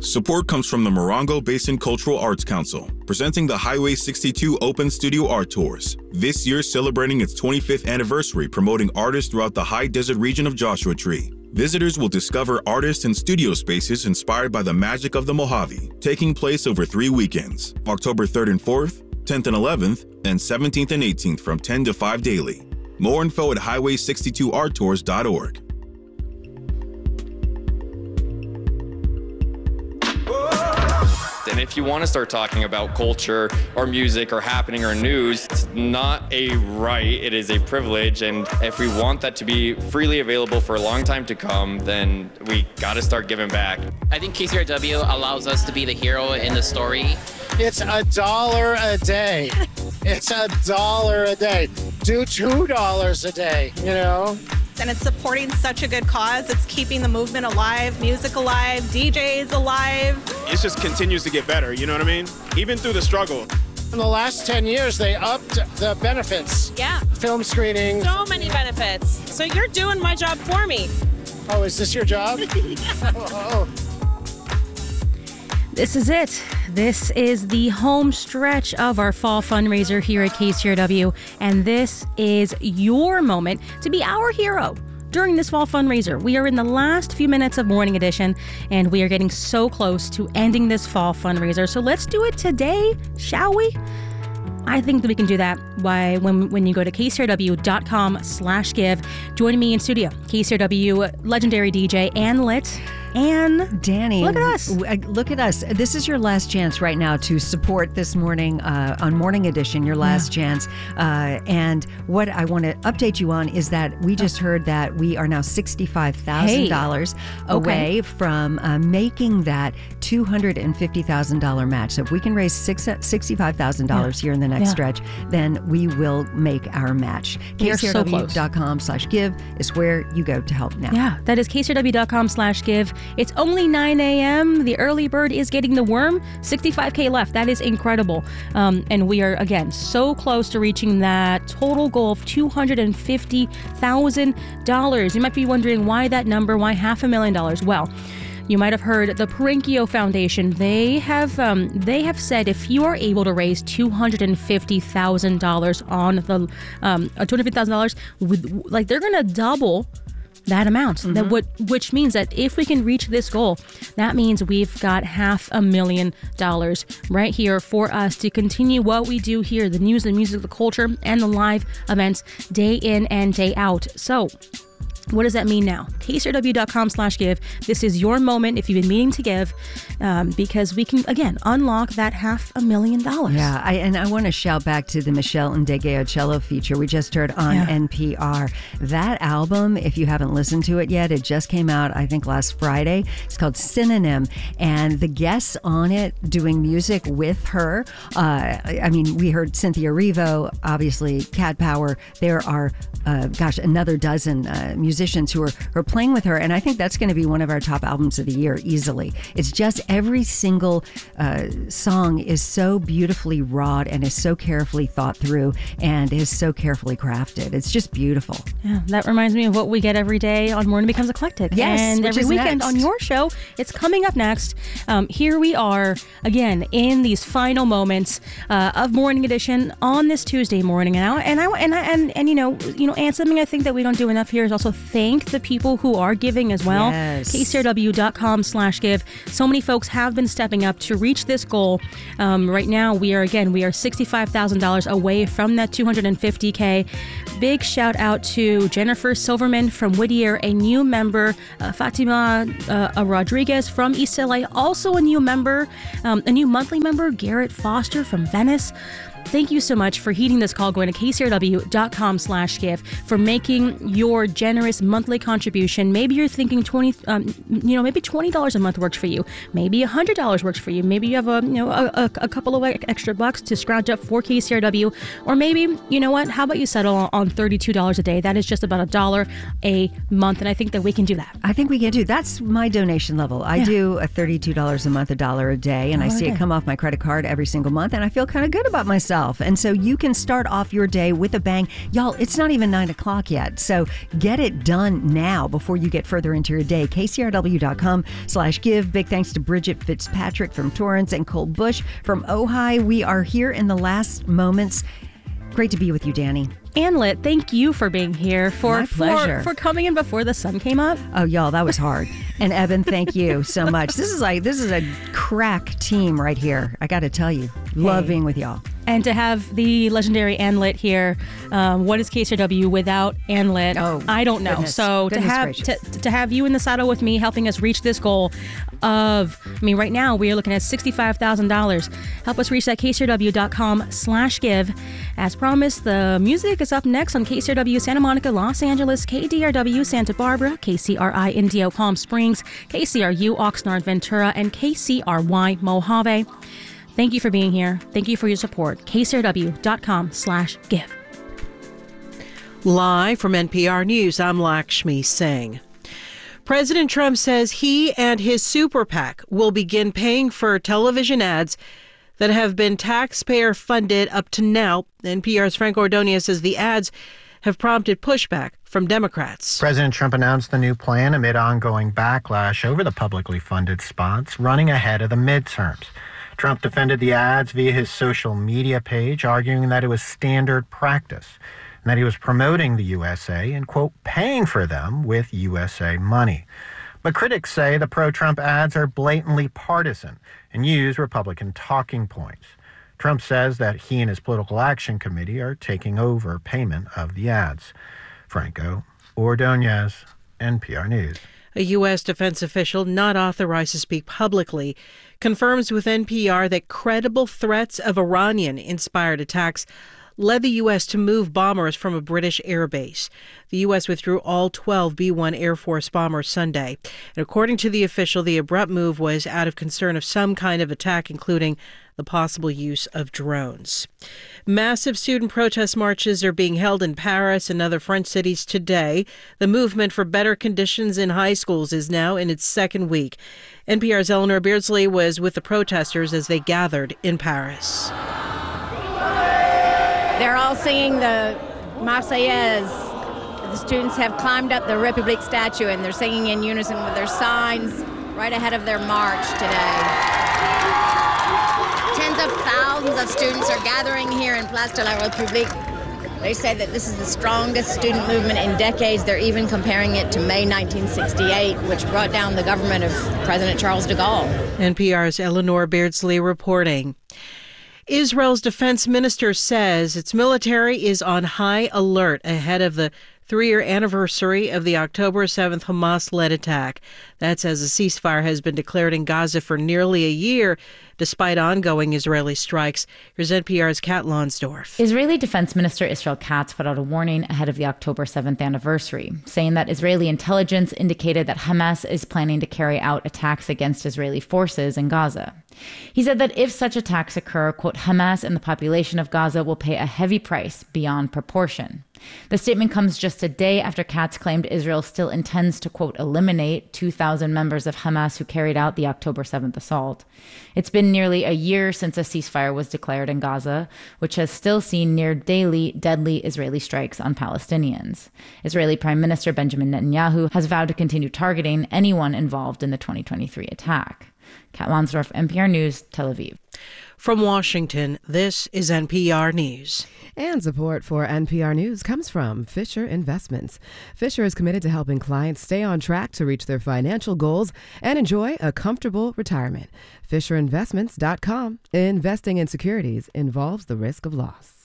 Support comes from the Morongo Basin Cultural Arts Council, presenting the Highway 62 Open Studio Art Tours. This year celebrating its 25th anniversary, promoting artists throughout the high desert region of Joshua Tree. Visitors will discover artists and studio spaces inspired by the magic of the Mojave, taking place over 3 weekends, October 3rd and 4th, 10th and 11th, and 17th and 18th from 10 to 5 daily. More info at highway62arttours.org. And if you want to start talking about culture or music or happening or news, it's not a right, it is a privilege. And if we want that to be freely available for a long time to come, then we got to start giving back. I think KCRW allows us to be the hero in the story. It's $1 a day. It's $1 a day. Do $2 a day, you know? And it's supporting such a good cause. It's keeping the movement alive, music alive, DJs alive. It just continues to get better, you know what I mean? Even through the struggle. In the last 10 years, they upped the benefits. Yeah. Film screening. So many benefits. So you're doing my job for me. Oh, is this your job? Oh. This is it. This is the home stretch of our fall fundraiser here at KCRW, and this is your moment to be our hero during this fall fundraiser. We are in the last few minutes of Morning Edition, and we are getting so close to ending this fall fundraiser. So let's do it today, shall we? I think that we can do that when you go to kcrw.com/give. Joining me in studio, KCRW legendary DJ Ann Litt. And Danny, look at us. Look at us. This is your last chance right now to support this morning on Morning Edition, your last chance. And what I want to update you on is that we just heard that we are now $65,000 away from making that $250,000 match. So if we can raise $65,000 here in the next stretch, then we will make our match. KCRW.com/give is where you go to help now. Yeah, that is KCRW.com/give. It's only 9 a.m. The early bird is getting the worm. $65K left. That is incredible. And we are, again, so close to reaching that total goal of $250,000. You might be wondering why that number, why $500,000? Well, you might have heard the Perinkio Foundation. They have said if you are able to raise $250,000 on the $250,000, like they're gonna double that amount. Which means that if we can reach this goal, that means we've got $500,000 right here for us to continue what we do here, the news, the music, the culture, and the live events day in and day out. So what does that mean now? KCRW.com/give. This is your moment if you've been meaning to give, because we can, again, unlock that $500,000. Yeah, I want to shout back to the Michelle Ndegeocello feature we just heard on NPR. That album, if you haven't listened to it yet, it just came out, I think, last Friday. It's called Synonym, and the guests on it doing music with her. I mean, we heard Cynthia Erivo, obviously, Cat Power. There are, another dozen musicians who are playing with her, and I think that's going to be one of our top albums of the year easily. It's just every single song is so beautifully wrought and is so carefully thought through and is so carefully crafted. It's just beautiful. Yeah, that reminds me of what we get every day on Morning Becomes Eclectic. Yes, and every weekend next on your show. It's coming up next. Here we are again in these final moments of Morning Edition on this Tuesday morning, and you know, and something I think that we don't do enough here is also thank the people who are giving as well. Yes. KCRW.com/give. So many folks have been stepping up to reach this goal. Right now, we are $65,000 away from that $250K. Big shout out to Jennifer Silverman from Whittier, a new member, Fatima Rodriguez from East LA, also a new member, a new monthly member, Garrett Foster from Venice. Thank you so much for heeding this call, going to kcrw.com/give, for making your generous monthly contribution. Maybe you're thinking maybe $20 a month works for you. Maybe $100 works for you. Maybe you have a couple of extra bucks to scrounge up for KCRW. Or maybe, you know what, how about you settle on $32 a day? That is just about $1 a month, and I think that we can do that. I think we can do. That's my donation level. I do a $32 a month, $1 a day, and I see it come off my credit card every single month, and I feel kind of good about myself. yourself. And so you can start off your day with a bang. Y'all, it's not even 9 o'clock yet. So get it done now before you get further into your day. KCRW.com/give. Big thanks to Bridget Fitzpatrick from Torrance and Cole Bush from Ojai. We are here in the last moments. Great to be with you, Danny. Anlet, thank you for being here. My pleasure. For coming in before the sun came up. Oh, y'all, that was hard. And Eben, thank you so much. This is a crack team right here. I got to tell you, love being with y'all. And to have the legendary Anlet here, what is KCRW without Anlet? Oh, I don't know. So to have you in the saddle with me, helping us reach this goal of, right now we are looking at $65,000. Help us reach that. KCRW.com/give. As promised, the music is up next on KCRW Santa Monica, Los Angeles, KDRW Santa Barbara, KCRI Indio Palm Springs, KCRU Oxnard Ventura, and KCRY Mojave. Thank you for being here. Thank you for your support. KCRW.com/give. Live from NPR News, I'm Lakshmi Singh. President Trump says he and his super PAC will begin paying for television ads that have been taxpayer funded up to now. NPR's Frank Ordonez says the ads have prompted pushback from Democrats. President Trump announced the new plan amid ongoing backlash over the publicly funded spots running ahead of the midterms. Trump defended the ads via his social media page, arguing that it was standard practice and that he was promoting the USA and, quote, paying for them with USA money. But critics say the pro-Trump ads are blatantly partisan and use Republican talking points. Trump says that he and his political action committee are taking over payment of the ads. Franco Ordonez, NPR News. A U.S. defense official not authorized to speak publicly confirms with NPR that credible threats of Iranian-inspired attacks led the U.S. to move bombers from a British air base. The U.S. withdrew all 12 B-1 Air Force bombers Sunday. And according to the official, the abrupt move was out of concern of some kind of attack, including the possible use of drones. Massive student protest marches are being held in Paris and other French cities today. The movement for better conditions in high schools is now in its second week. NPR's Eleanor Beardsley was with the protesters as they gathered in Paris. They're all singing the Marseillaise. The students have climbed up the République statue and they're singing in unison with their signs right ahead of their march today. Tens of thousands of students are gathering here in Place de la République. They say that this is the strongest student movement in decades. They're even comparing it to May 1968, which brought down the government of President Charles de Gaulle. NPR's Eleanor Beardsley reporting. Israel's defense minister says its military is on high alert ahead of the 3-year anniversary of the October 7th Hamas-led attack. That's as a ceasefire has been declared in Gaza for nearly a year, despite ongoing Israeli strikes. Here's NPR's Kat Lonsdorf. Israeli Defense Minister Israel Katz put out a warning ahead of the October 7th anniversary, saying that Israeli intelligence indicated that Hamas is planning to carry out attacks against Israeli forces in Gaza. He said that if such attacks occur, quote, Hamas and the population of Gaza will pay a heavy price beyond proportion. The statement comes just a day after Katz claimed Israel still intends to, quote, eliminate 2,000 members of Hamas who carried out the October 7th assault. It's been nearly a year since a ceasefire was declared in Gaza, which has still seen near daily deadly Israeli strikes on Palestinians. Israeli Prime Minister Benjamin Netanyahu has vowed to continue targeting anyone involved in the 2023 attack. Kat Lonsdorf, NPR News, Tel Aviv. From Washington, this is NPR News. And support for NPR News comes from Fisher Investments. Fisher is committed to helping clients stay on track to reach their financial goals and enjoy a comfortable retirement. FisherInvestments.com. Investing in securities involves the risk of loss.